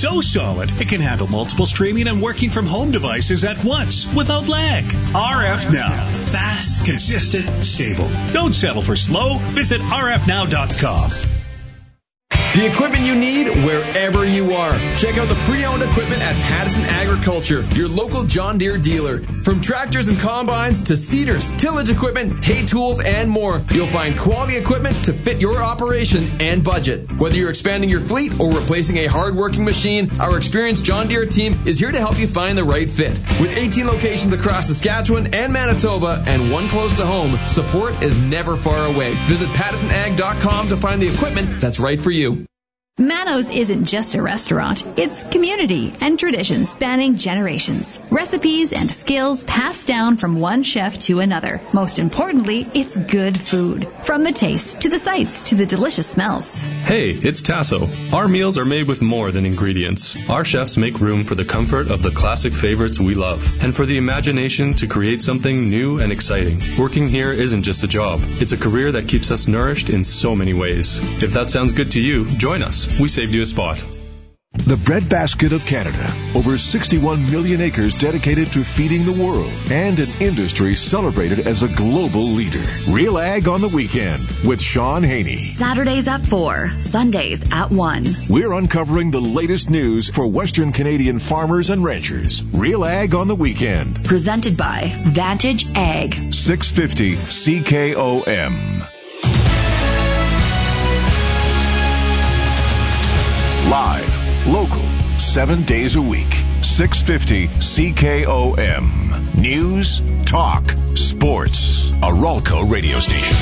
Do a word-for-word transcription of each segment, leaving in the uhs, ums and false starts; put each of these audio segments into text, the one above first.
So solid, it can handle multiple streaming and working from home devices at once without lag. R F Now. Fast, consistent, stable. Don't settle for slow. Visit R F now dot com. The equipment you need wherever you are. Check out the pre-owned equipment at Pattison Agriculture, your local John Deere dealer. From tractors and combines to seeders, tillage equipment, hay tools, and more, you'll find quality equipment to fit your operation and budget. Whether you're expanding your fleet or replacing a hard-working machine, our experienced John Deere team is here to help you find the right fit. With eighteen locations across Saskatchewan and Manitoba and one close to home, support is never far away. Visit Pattison Ag dot com to find the equipment that's right for you. Manos isn't just a restaurant. It's community and traditions spanning generations. Recipes and skills passed down from one chef to another. Most importantly, it's good food. From the taste, to the sights, to the delicious smells. Hey, it's Tasso. Our meals are made with more than ingredients. Our chefs make room for the comfort of the classic favorites we love, and for the imagination to create something new and exciting. Working here isn't just a job. It's a career that keeps us nourished in so many ways. If that sounds good to you, join us. We saved you a spot. The breadbasket of Canada. Over sixty-one million acres dedicated to feeding the world, and an industry celebrated as a global leader. Real Ag on the Weekend with Sean Haney. Saturdays at four, Sundays at one. We're uncovering the latest news for Western Canadian farmers and ranchers. Real Ag on the Weekend. Presented by Vantage Ag. six fifty C K O M. Live, local, seven days a week. six fifty C K O M. News, talk, sports. A Ralco radio station.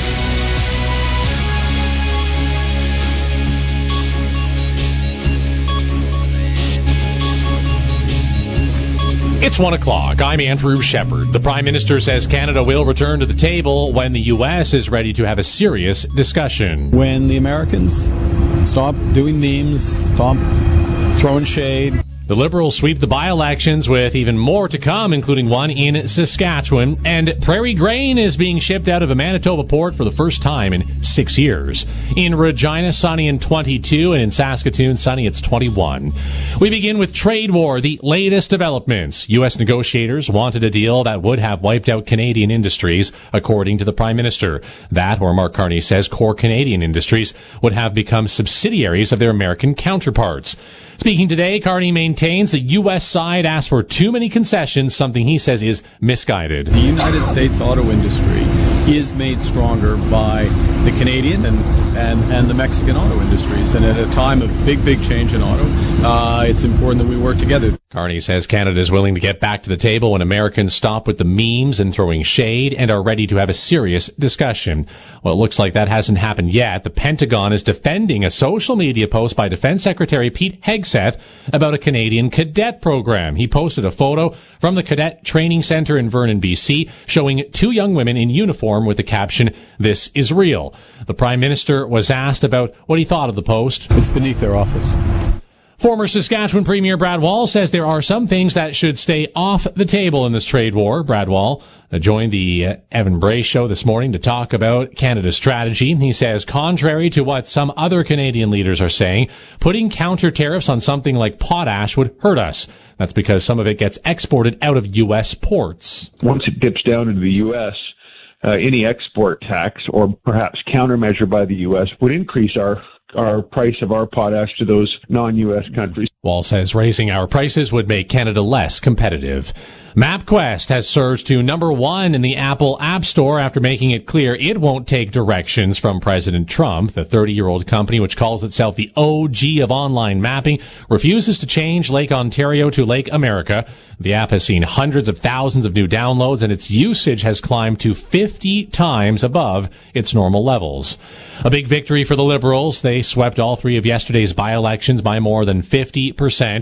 It's one o'clock. I'm Andrew Shepard. The Prime Minister says Canada will return to the table when the U S is ready to have a serious discussion. When the Americans stop doing memes, stop throwing shade. The Liberals sweep the by-elections with even more to come, including one in Saskatchewan. And Prairie Grain is being shipped out of a Manitoba port for the first time in six years. In Regina, sunny and twenty-two, and in Saskatoon, sunny, it's twenty-one. We begin with trade war, the latest developments. U S negotiators wanted a deal that would have wiped out Canadian industries, according to the Prime Minister. That, or Mark Carney says, core Canadian industries would have become subsidiaries of their American counterparts. Speaking today, Carney maintains the U S side asked for too many concessions, something he says is misguided. The United States auto industry is made stronger by the Canadian and, and, and the Mexican auto industries. And at a time of big, big change in auto, uh, it's important that we work together. Carney says Canada is willing to get back to the table when Americans stop with the memes and throwing shade and are ready to have a serious discussion. Well, it looks like that hasn't happened yet. The Pentagon is defending a social media post by Defense Secretary Pete Hegseth about a Canadian cadet program. He posted a photo from the Cadet Training Center in Vernon, B C, showing two young women in uniform with the caption, "This is real." The Prime Minister was asked about what he thought of the post. It's beneath their office. Former Saskatchewan Premier Brad Wall says there are some things that should stay off the table in this trade war. Brad Wall uh, joined the uh, Evan Bray show this morning to talk about Canada's strategy. He says, contrary to what some other Canadian leaders are saying, putting counter tariffs on something like potash would hurt us. That's because some of it gets exported out of U S ports. Once it dips down into the U S, uh, any export tax or perhaps countermeasure by the U S would increase our our price of our potash to those non-U S countries. Wall says raising our prices would make Canada less competitive. MapQuest has surged to number one in the Apple App Store after making it clear it won't take directions from President Trump. The thirty-year-old company, which calls itself the O G of online mapping, refuses to change Lake Ontario to Lake America. The app has seen hundreds of thousands of new downloads, and its usage has climbed to fifty times above its normal levels. A big victory for the Liberals. They swept all three of yesterday's by-elections by more than fifty percent.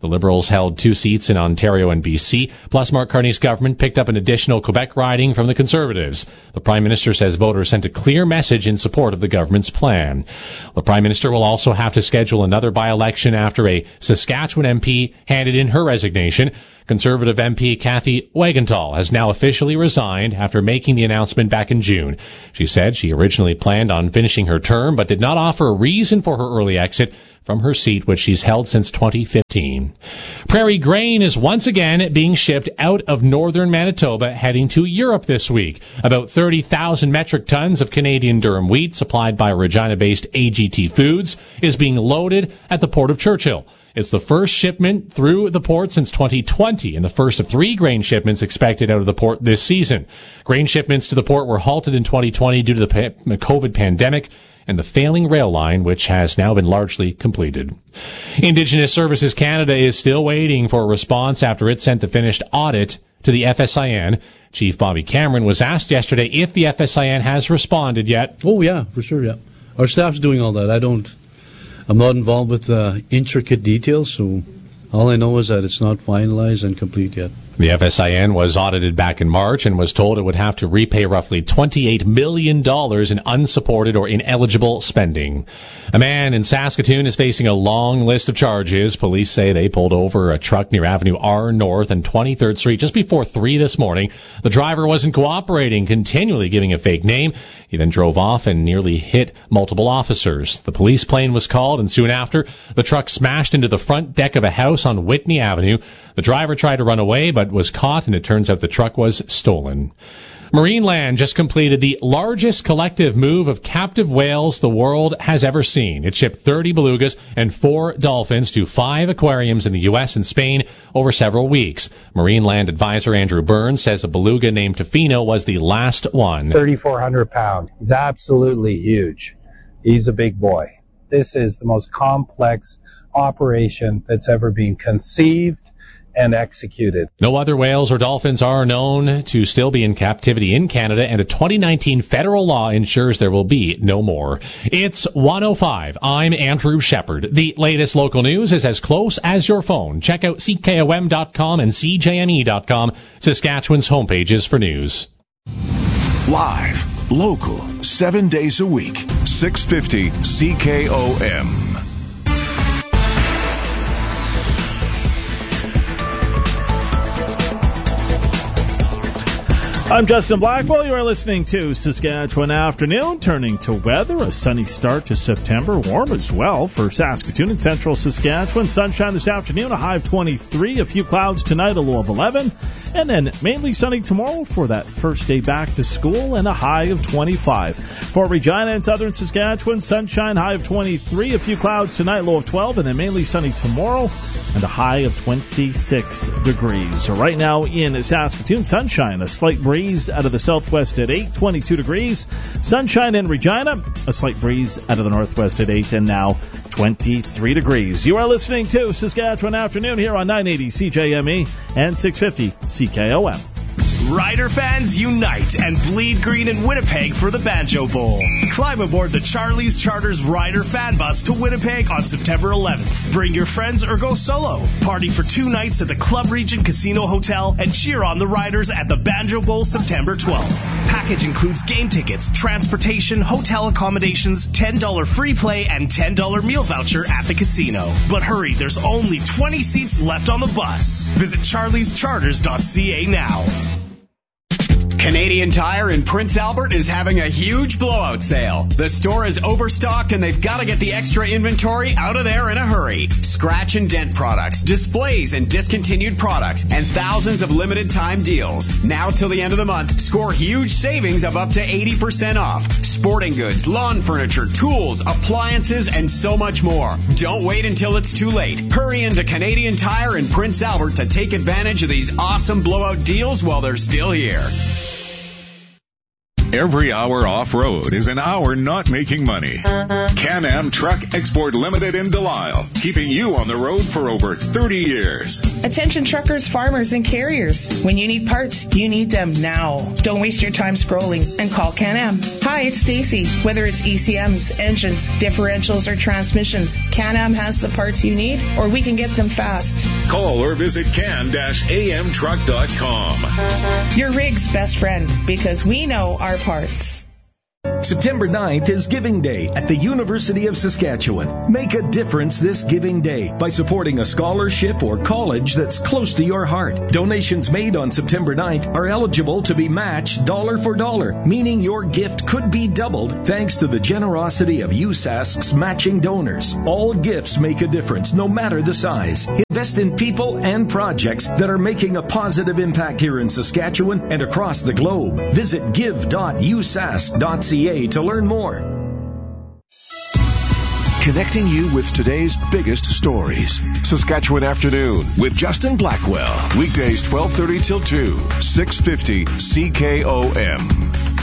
The Liberals held two seats in Ontario and B C, plus Mark Carney's government picked up an additional Quebec riding from the Conservatives. The Prime Minister says voters sent a clear message in support of the government's plan. The Prime Minister will also have to schedule another by-election after a Saskatchewan M P handed in her resignation. Conservative M P Kathy Wagenthal has now officially resigned after making the announcement back in June. She said she originally planned on finishing her term, but did not offer a reason for her early exit from her seat, which she's held since twenty fifteen. Prairie grain is once again being shipped out of northern Manitoba, heading to Europe this week. About thirty thousand metric tons of Canadian durum wheat, supplied by Regina-based A G T Foods, is being loaded at the Port of Churchill. It's the first shipment through the port since twenty twenty, and the first of three grain shipments expected out of the port this season. Grain shipments to the port were halted in twenty twenty due to the COVID pandemic and the failing rail line, which has now been largely completed. Indigenous Services Canada is still waiting for a response after it sent the finished audit to the F S I N. Chief Bobby Cameron was asked yesterday if the F S I N has responded yet. Oh, yeah, for sure, yeah. Our staff's doing all that. I don't, I'm not involved with uh, intricate details, so all I know is that it's not finalized and complete yet. The F S I N was audited back in March and was told it would have to repay roughly twenty-eight million dollars in unsupported or ineligible spending. A man in Saskatoon is facing a long list of charges. Police say they pulled over a truck near Avenue R North and twenty-third Street just before three this morning. The driver wasn't cooperating, continually giving a fake name. He then drove off and nearly hit multiple officers. The police plane was called, and soon after, the truck smashed into the front deck of a house on Whitney Avenue. The driver tried to run away, but was caught, and it turns out the truck was stolen. Marineland just completed the largest collective move of captive whales the world has ever seen. It shipped thirty belugas and four dolphins to five aquariums in the U S and Spain over several weeks. Marineland advisor Andrew Burns says a beluga named Tofino was the last one. thirty-four hundred pounds. He's absolutely huge. He's a big boy. This is the most complex operation that's ever been conceived and executed. No other whales or dolphins are known to still be in captivity in Canada, and a twenty nineteen federal law ensures there will be no more. It's one oh five. I'm Andrew Shepard. The latest local news is as close as your phone. Check out C K O M dot com and C J M E dot com, Saskatchewan's homepages for news. Live, local, seven days a week, six fifty C K O M. I'm Justin Blackwell. You are listening to Saskatchewan Afternoon. Turning to weather, a sunny start to September. Warm as well for Saskatoon and central Saskatchewan. Sunshine this afternoon, a high of twenty-three. A few clouds tonight, a low of eleven. And then mainly sunny tomorrow for that first day back to school, and a high of twenty-five. For Regina and southern Saskatchewan, sunshine, high of twenty-three. A few clouds tonight, low of twelve. And then mainly sunny tomorrow, and a high of twenty-six degrees. Right now in Saskatoon, sunshine, a slight breeze out of the southwest at eight, twenty-two degrees. Sunshine in Regina, a slight breeze out of the northwest at eight, and now twenty-three degrees. You are listening to Saskatchewan Afternoon here on nine eighty C J M E and six fifty C K O M. Rider fans unite and bleed green in Winnipeg for the Banjo Bowl. Climb aboard the Charlie's Charters Rider Fan Bus to Winnipeg on September eleventh. Bring your friends or go solo. Party for two nights at the Club Regent Casino Hotel and cheer on the Riders at the Banjo Bowl September twelfth. Package includes game tickets, transportation, hotel accommodations, ten dollars free play, and ten dollars meal voucher at the casino. But hurry, there's only twenty seats left on the bus. Visit charlies charters dot c a now. Canadian Tire in Prince Albert is having a huge blowout sale. The store is overstocked and they've got to get the extra inventory out of there in a hurry. Scratch and dent products, displays and discontinued products, and thousands of limited time deals. Now till the end of the month, score huge savings of up to eighty percent off. Sporting goods, lawn furniture, tools, appliances, and so much more. Don't wait until it's too late. Hurry into Canadian Tire in Prince Albert to take advantage of these awesome blowout deals while they're still here. Every hour off-road is an hour not making money. Can-Am Truck Export Limited in Delisle, keeping you on the road for over thirty years. Attention truckers, farmers, and carriers. When you need parts, you need them now. Don't waste your time scrolling and call Can-Am. Hi, it's Stacy. Whether it's E C Ms, engines, differentials, or transmissions, Can-Am has the parts you need, or we can get them fast. Call or visit can dash a m truck dot com. Your rig's best friend, because we know our parts. September ninth is Giving Day at the University of Saskatchewan. Make a difference this Giving Day by supporting a scholarship or college that's close to your heart. Donations made on September ninth are eligible to be matched dollar for dollar, meaning your gift could be doubled thanks to the generosity of U S A S C's matching donors. All gifts make a difference, no matter the size. Invest in people and projects that are making a positive impact here in Saskatchewan and across the globe. Visit give dot u s a s c dot c a to learn more. Connecting you with today's biggest stories. Saskatchewan Afternoon with Justin Blackwell. Weekdays twelve thirty till two, six fifty C K O M.